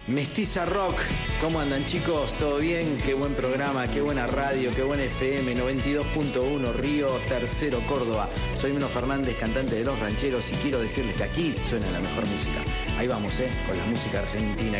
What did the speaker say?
Mestiza Rock, ¿cómo andan chicos? ¿Todo bien? Qué buen programa, qué buena radio, qué buen FM, 92.1 Río Tercero, Córdoba. Soy Meno Fernández, cantante de Los Rancheros, y quiero decirles que aquí suena la mejor música. Ahí vamos, con la música argentina.